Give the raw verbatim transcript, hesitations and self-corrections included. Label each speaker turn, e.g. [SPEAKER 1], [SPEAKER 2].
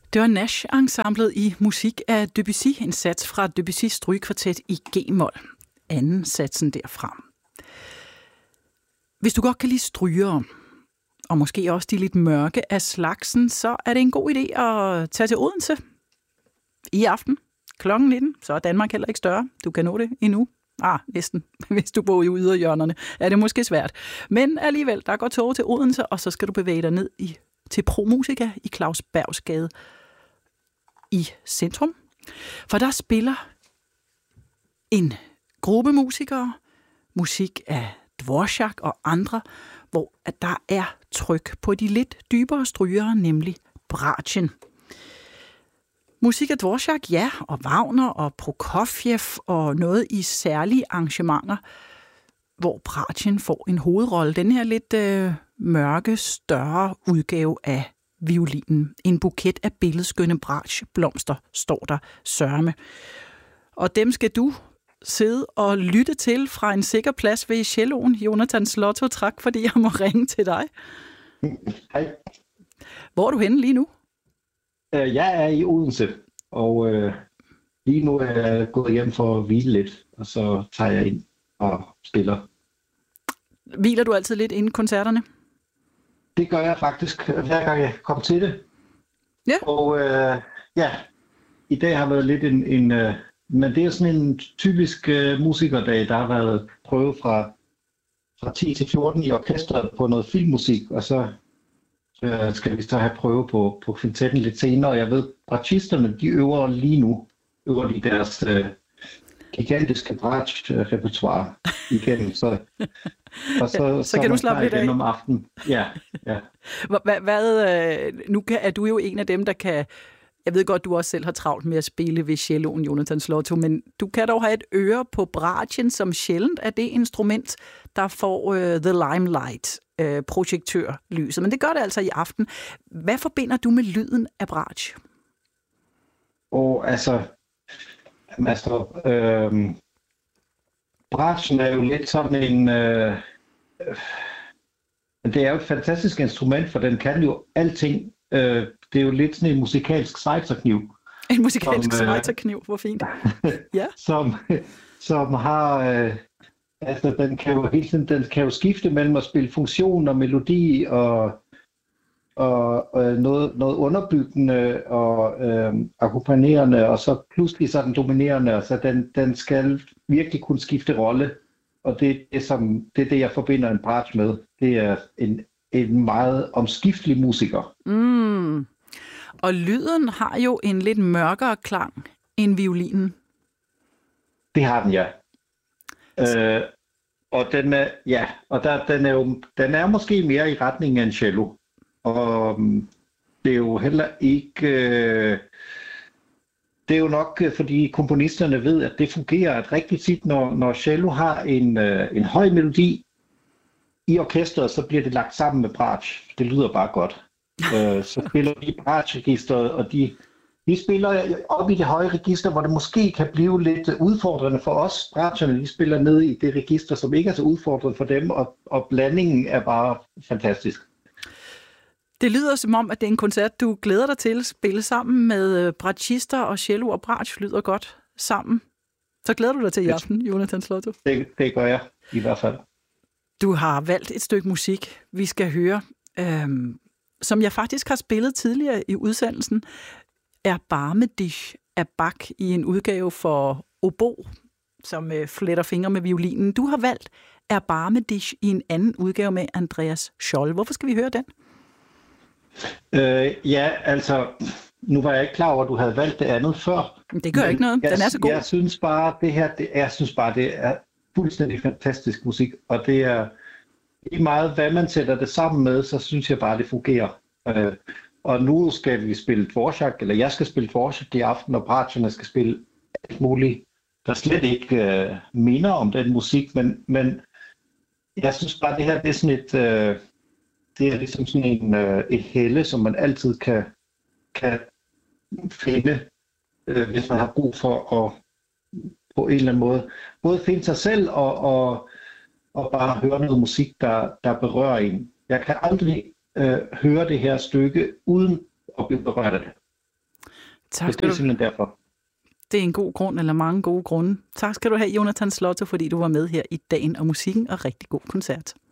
[SPEAKER 1] Det var Nash-ensemblet i musik af Debussy, en sats fra Debussys strygekvartet i G-mol. Anden satsen derfra. Hvis du godt kan lide strygere, og måske også de lidt mørke af slagsen, så er det en god idé at tage til Odense i aften klokken nitten. Så er Danmark heller ikke større. Du kan nå det endnu. Ah, næsten. Hvis du bor i yderhjørnerne, er det måske svært. Men alligevel, der går tog til Odense, og så skal du bevæge dig ned i, til Pro Musica i Claus Bergs Gade i centrum. For der spiller en gruppe musikere musik af Dvorak og andre, hvor der er tryk på de lidt dybere strygere, nemlig bratschen. Musik af Dvorak, ja, og Wagner og Prokofjev og noget i særlige arrangementer, hvor bratschen får en hovedrolle. Den her lidt øh, mørke, større udgave af violinen. En buket af billedskønne bratschblomster står der sørme. Og dem skal du sidde og lytte til fra en sikker plads ved celloen. Jonathan Slotto, tak fordi jeg må ringe til dig.
[SPEAKER 2] Hej.
[SPEAKER 1] Hvor er du henne lige nu?
[SPEAKER 2] Jeg er i Odense, og øh, lige nu er jeg gået hjem for at hvile lidt, og så tager jeg ind og spiller.
[SPEAKER 1] Hviler du altid lidt inden koncerterne?
[SPEAKER 2] Det gør jeg faktisk, hver gang jeg kommer til det.
[SPEAKER 1] Ja.
[SPEAKER 2] Og øh, ja, i dag har været lidt en... en øh, men det er sådan en typisk øh, musikerdag, der har været prøve fra, fra ti til fjorten i orkestret på noget filmmusik, og så øh, skal vi så have prøve på, på kvintetten lidt senere. Og jeg ved, bratschisterne, de øver lige nu, øver de deres øh, gigantiske bratsch-repertoire igennem. Så, og så,
[SPEAKER 1] så kan du slappe lidt af
[SPEAKER 2] om aftenen. Ja, ja.
[SPEAKER 1] Hvad, hvad, nu kan, er du jo en af dem, der kan... Jeg ved godt, du også selv har travlt med at spille ved celloen, Jonathan Slotto, men du kan dog have et øre på bratschen, som sjældent er det instrument, der får uh, the limelight, uh, projektørlyset. Men det gør det altså i aften. Hvad forbinder du med lyden af bratsch?
[SPEAKER 2] Og altså, altså øh, bratschen er jo lidt sådan en... Øh, øh, det er jo et fantastisk instrument, for den kan jo alting. Øh, det er jo lidt sådan en musikalsk schweizerkniv.
[SPEAKER 1] En musikalsk schweizerkniv, hvor fint. Ja.
[SPEAKER 2] som, som har... Øh, altså, den kan jo hele tiden, den kan jo skifte mellem at spille funktion og melodi og, og, og noget, noget underbyggende og øh, akkompagnerende, og så pludselig så er den dominerende, og så den, den skal virkelig kunne skifte rolle. Og det, det, som, det er det, jeg forbinder en bratsch med. Det er en, en meget omskiftelig musiker.
[SPEAKER 1] Mm. Og lyden har jo en lidt mørkere klang end violinen.
[SPEAKER 2] Det har den, ja. Øh, og den er, ja, og der, den er jo, den er måske mere i retning af en cello. Og um, det er jo heller ikke, øh, det er jo nok, fordi komponisterne ved, at det fungerer at rigtig tit, når, når cello har en, øh, en høj melodi i orkestret, så bliver det lagt sammen med bratsch. Det lyder bare godt. øh, så spiller de bratschregisteret, og de, de spiller op i det høje register, hvor det måske kan blive lidt udfordrende for os. Bratscherne, de spiller ned i det register, som ikke er så udfordrende for dem, og, og blandingen er bare fantastisk.
[SPEAKER 1] Det lyder som om, at det er en koncert, du glæder dig til at spille sammen med bratschister, og cello og bratsch lyder godt sammen. Så glæder du dig til i aften, Jonathan Slotto?
[SPEAKER 2] Det, det gør jeg i hvert fald.
[SPEAKER 1] Du har valgt et stykke musik, vi skal høre, øhm, som jeg faktisk har spillet tidligere i udsendelsen, Erbarme dich af Bach i en udgave for obo, som øh, fletter fingre med violinen. Du har valgt Erbarme dich i en anden udgave med Andreas Scholl. Hvorfor skal vi høre den?
[SPEAKER 2] Øh, ja, altså, nu var jeg ikke klar over, at du havde valgt det andet før.
[SPEAKER 1] Det gør ikke noget. Den
[SPEAKER 2] jeg,
[SPEAKER 1] er så god.
[SPEAKER 2] Jeg synes bare, det her, det, jeg synes bare, det er fuldstændig fantastisk musik, og det er lige meget, hvad man sætter det sammen med, så synes jeg bare, det fungerer. Øh, og nu skal vi spille Dvorak, eller jeg skal spille Dvorak i aften, og bratscherne skal spille alt muligt, der slet ikke øh, minder om den musik, men, men jeg synes bare, det her, det er sådan et, øh, det er ligesom sådan en, øh, et helle, som man altid kan, kan finde, øh, hvis man har brug for at på en eller anden måde både finde sig selv og, og, og bare høre noget musik, der, der berører en. Jeg kan aldrig øh, høre det her stykke uden at blive berørt af det.
[SPEAKER 1] Tak
[SPEAKER 2] Så det er simpelthen derfor.
[SPEAKER 1] Det er en god grund, eller mange gode grunde. Tak skal du have, Jonathan Slotto, fordi du var med her i Dagen og Musikken, og rigtig god koncert.